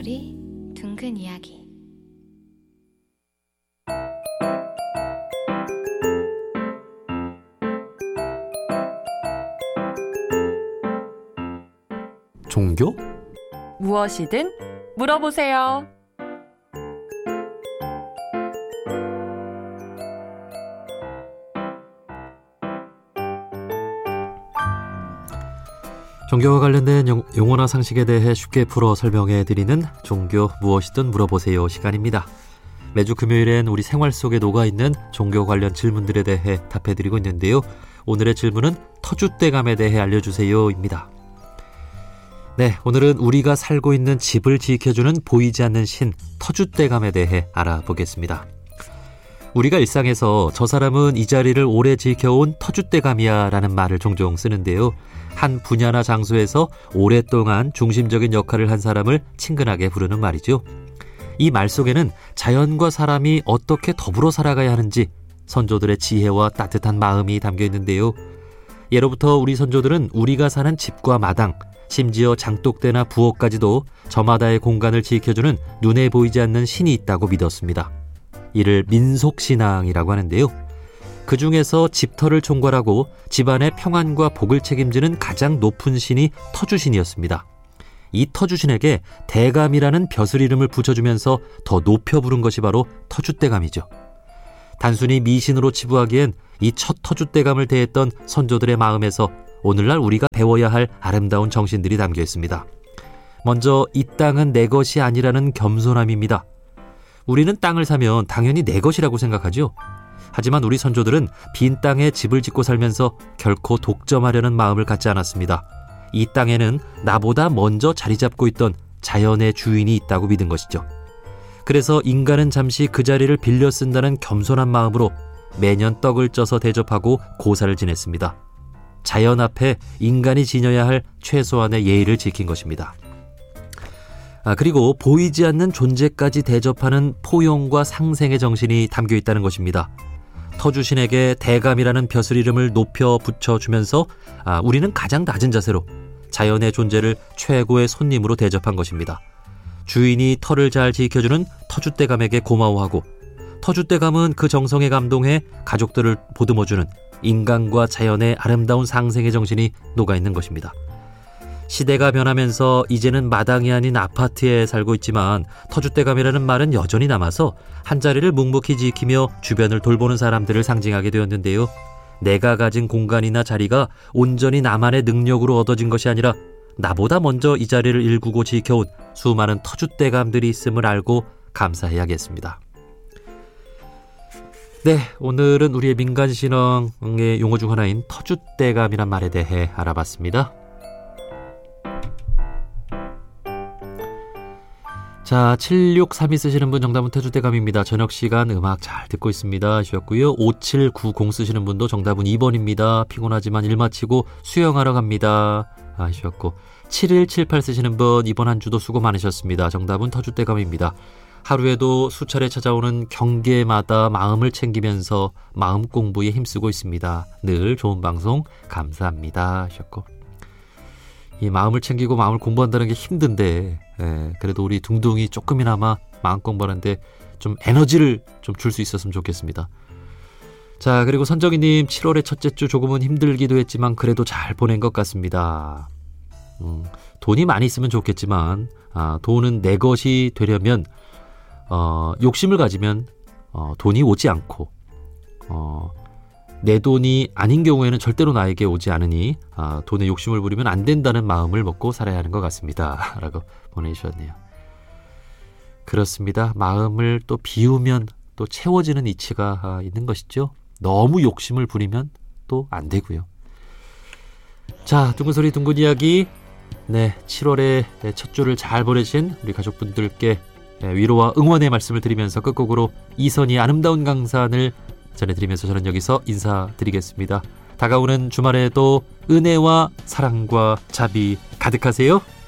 소리 둥근 이야기. 종교? 무엇이든 물어보세요. 종교와 관련된 용어나 상식에 대해 쉽게 풀어 설명해드리는 종교 무엇이든 물어보세요 시간입니다. 매주 금요일엔 우리 생활 속에 녹아있는 종교 관련 질문들에 대해 답해드리고 있는데요. 오늘의 질문은 터줏대감에 대해 알려주세요입니다. 네, 오늘은 우리가 살고 있는 집을 지켜주는 보이지 않는 신 터줏대감에 대해 알아보겠습니다. 우리가 일상에서 저 사람은 이 자리를 오래 지켜온 터줏대감이야 라는 말을 종종 쓰는데요. 한 분야나 장소에서 오랫동안 중심적인 역할을 한 사람을 친근하게 부르는 말이죠. 이 말 속에는 자연과 사람이 어떻게 더불어 살아가야 하는지 선조들의 지혜와 따뜻한 마음이 담겨 있는데요. 예로부터 우리 선조들은 우리가 사는 집과 마당, 심지어 장독대나 부엌까지도 저마다의 공간을 지켜주는 눈에 보이지 않는 신이 있다고 믿었습니다. 이를 민속신앙이라고 하는데요. 그 중에서 집터를 총괄하고 집안의 평안과 복을 책임지는 가장 높은 신이 터주신이었습니다. 이 터주신에게 대감이라는 벼슬 이름을 붙여주면서 더 높여 부른 것이 바로 터줏대감이죠. 단순히 미신으로 치부하기엔 이 첫 터줏대감을 대했던 선조들의 마음에서 오늘날 우리가 배워야 할 아름다운 정신들이 담겨 있습니다. 먼저 이 땅은 내 것이 아니라는 겸손함입니다. 우리는 땅을 사면 당연히 내 것이라고 생각하죠. 하지만 우리 선조들은 빈 땅에 집을 짓고 살면서 결코 독점하려는 마음을 갖지 않았습니다. 이 땅에는 나보다 먼저 자리 잡고 있던 자연의 주인이 있다고 믿은 것이죠. 그래서 인간은 잠시 그 자리를 빌려 쓴다는 겸손한 마음으로 매년 떡을 쪄서 대접하고 고사를 지냈습니다. 자연 앞에 인간이 지녀야 할 최소한의 예의를 지킨 것입니다. 그리고 보이지 않는 존재까지 대접하는 포용과 상생의 정신이 담겨 있다는 것입니다. 터주신에게 대감이라는 벼슬 이름을 높여 붙여주면서 우리는 가장 낮은 자세로 자연의 존재를 최고의 손님으로 대접한 것입니다. 주인이 터를 잘 지켜주는 터줏대감에게 고마워하고 터줏대감은 그 정성에 감동해 가족들을 보듬어주는 인간과 자연의 아름다운 상생의 정신이 녹아있는 것입니다. 시대가 변하면서 이제는 마당이 아닌 아파트에 살고 있지만 터줏대감이라는 말은 여전히 남아서 한자리를 묵묵히 지키며 주변을 돌보는 사람들을 상징하게 되었는데요. 내가 가진 공간이나 자리가 온전히 나만의 능력으로 얻어진 것이 아니라 나보다 먼저 이 자리를 일구고 지켜온 수많은 터줏대감들이 있음을 알고 감사해야겠습니다. 네, 오늘은 우리의 민간신앙의 용어 중 하나인 터줏대감이란 말에 대해 알아봤습니다. 자, 7632 쓰시는 분 정답은 터줏대감입니다. 저녁 시간 음악 잘 듣고 있습니다 하셨고요. 5790 쓰시는 분도 정답은 2번입니다. 피곤하지만 일 마치고 수영하러 갑니다 하셨고, 7178 쓰시는 분 이번 한 주도 수고 많으셨습니다. 정답은 터줏대감입니다. 하루에도 수차례 찾아오는 경계마다 마음을 챙기면서 마음 공부에 힘쓰고 있습니다. 늘 좋은 방송 감사합니다 하셨고, 이 마음을 챙기고 마음을 공부한다는 게 힘든데 그래도 우리 둥둥이 조금이나마 마음 공부하는데 좀 에너지를 좀 줄 수 있었으면 좋겠습니다. 자, 그리고 선정희님 7월의 첫째 주 조금은 힘들기도 했지만 그래도 잘 보낸 것 같습니다. 돈이 많이 있으면 좋겠지만 돈은 내 것이 되려면 욕심을 가지면 돈이 오지 않고 내 돈이 아닌 경우에는 절대로 나에게 오지 않으니 돈에 욕심을 부리면 안 된다는 마음을 먹고 살아야 하는 것 같습니다 라고 보내주셨네요. 그렇습니다. 마음을 또 비우면 또 채워지는 이치가 있는 것이죠. 너무 욕심을 부리면 또 안 되고요. 자, 둥근소리 둥근 이야기, 네, 7월의 첫 주를 잘 보내신 우리 가족분들께 위로와 응원의 말씀을 드리면서 끝곡으로 이선희의 아름다운 강산을 전해드리면서 저는 여기서 인사드리겠습니다. 다가오는 주말에도 은혜와 사랑과 자비 가득하세요.